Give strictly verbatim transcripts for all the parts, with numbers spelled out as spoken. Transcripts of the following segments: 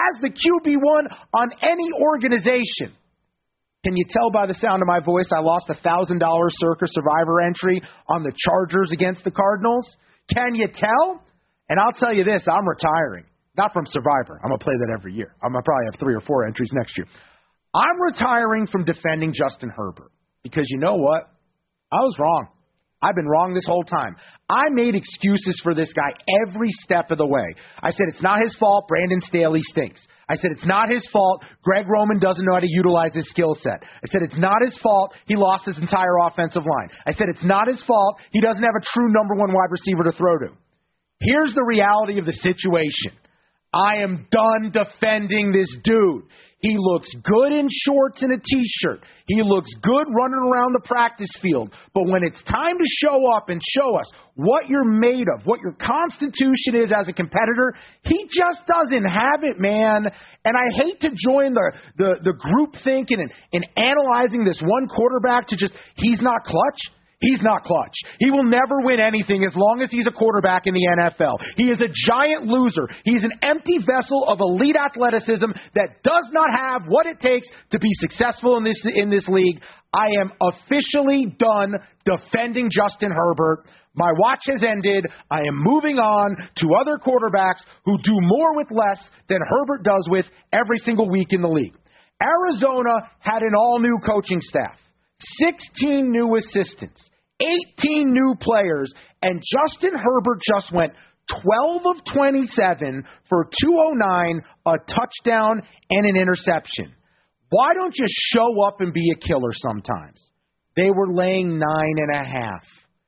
as the Q B one on any organization. Can you tell by the sound of my voice I lost a one thousand dollars Circa Survivor entry on the Chargers against the Cardinals? Can you tell? And I'll tell you this, I'm retiring. Not from Survivor. I'm going to play that every year. I'm going to probably have three or four entries next year. I'm retiring from defending Justin Herbert because you know what? I was wrong. I've been wrong this whole time. I made excuses for this guy every step of the way. I said it's not his fault Brandon Staley stinks. I said it's not his fault Greg Roman doesn't know how to utilize his skill set. I said it's not his fault he lost his entire offensive line. I said it's not his fault he doesn't have a true number one wide receiver to throw to. Here's the reality of the situation. I am done defending this dude. He looks good in shorts and a T-shirt. He looks good running around the practice field. But when it's time to show up and show us what you're made of, what your constitution is as a competitor, he just doesn't have it, man. And I hate to join the, the, the group thinking and, and analyzing this one quarterback to just, he's not clutch. He's not clutch. He will never win anything as long as he's a quarterback in the N F L. He is a giant loser. He's an empty vessel of elite athleticism that does not have what it takes to be successful in this in this league. I am officially done defending Justin Herbert. My watch has ended. I am moving on to other quarterbacks who do more with less than Herbert does with every single week in the league. Arizona had an all-new coaching staff. sixteen new assistants, eighteen new players, and Justin Herbert just went twelve of twenty-seven for two oh nine, a touchdown, and an interception. Why don't you show up and be a killer sometimes? They were laying nine and a half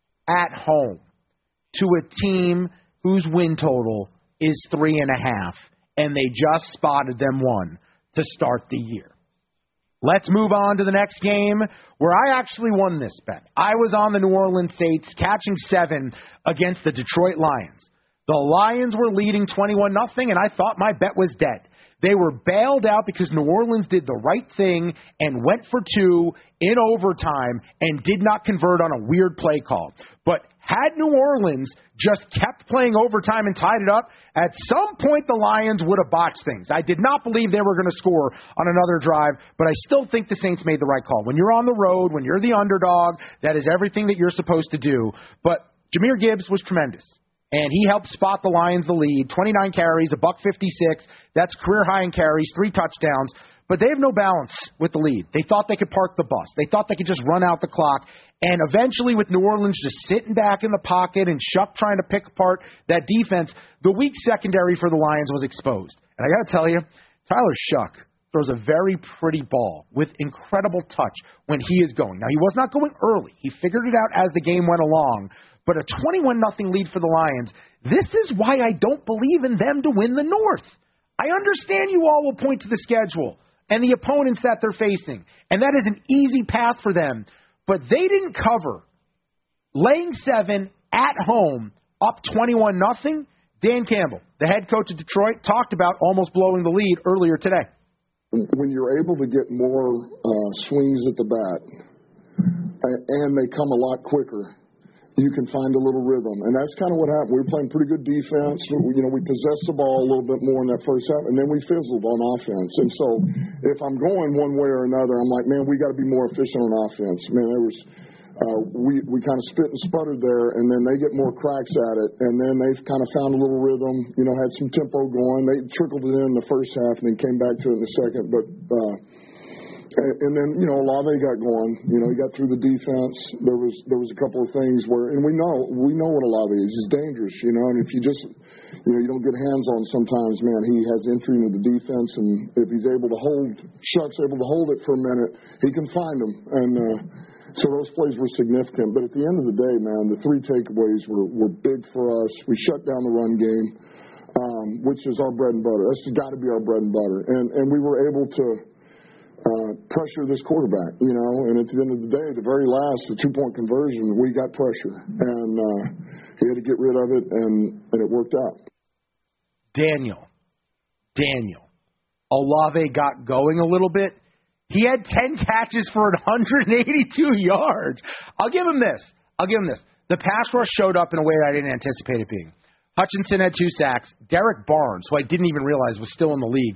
at home to a team whose win total is three and a half, and they just spotted them one to start the year. Let's move on to the next game where I actually won this bet. I was on the New Orleans Saints catching seven against the Detroit Lions. The Lions were leading twenty-one nothing, and I thought my bet was dead. They were bailed out because New Orleans did the right thing and went for two in overtime and did not convert on a weird play call. But had New Orleans just kept playing overtime and tied it up, at some point the Lions would have botched things. I did not believe they were going to score on another drive, but I still think the Saints made the right call. When you're on the road, when you're the underdog, that is everything that you're supposed to do. But Jahmyr Gibbs was tremendous. And he helped spot the Lions the lead. twenty-nine carries, a buck fifty-six. That's career high in carries, three touchdowns. But they have no balance with the lead. They thought they could park the bus. They thought they could just run out the clock. And eventually, with New Orleans just sitting back in the pocket and Shuck trying to pick apart that defense, the weak secondary for the Lions was exposed. And I got to tell you, Tyler Shuck throws a very pretty ball with incredible touch when he is going. Now, he was not going early. He figured it out as the game went along. But a twenty-one nothing lead for the Lions, this is why I don't believe in them to win the North. I understand you all will point to the schedule and the opponents that they're facing, and that is an easy path for them. But they didn't cover. Laying seven at home, up twenty-one nothing. Dan Campbell, the head coach of Detroit, talked about almost blowing the lead earlier today. When you're able to get more uh, swings at the bat, and they come a lot quicker, you can find a little rhythm. And that's kind of what happened. We were playing pretty good defense. You know, we possessed the ball a little bit more in that first half, and then we fizzled on offense. And so if I'm going one way or another, I'm like, man, we got to be more efficient on offense. Man, there was uh, we, we kind of spit and sputtered there, and then they get more cracks at it, and then they've kind of found a little rhythm, you know, had some tempo going. They trickled it in in the first half and then came back to it in the second. But uh And then, you know, Olave got going. You know, he got through the defense. There was there was a couple of things where, and we know we know what Olave is. He's dangerous, you know. And if you just, you know, you don't get hands on sometimes, man, he has entry into the defense. And if he's able to hold, Shuck's able to hold it for a minute, he can find them. And uh, so those plays were significant. But at the end of the day, man, the three takeaways were, were big for us. We shut down the run game, um, which is our bread and butter. That's got to be our bread and butter. And and we were able to Uh, pressure this quarterback, you know, and at the end of the day, the very last, the two-point conversion, we got pressure, and uh, he had to get rid of it, and, and it worked out. Daniel, Daniel, Olave got going a little bit. He had ten catches for one hundred eighty-two yards. I'll give him this. I'll give him this. The pass rush showed up in a way I didn't anticipate it being. Hutchinson had two sacks. Derek Barnes, who I didn't even realize was still in the league,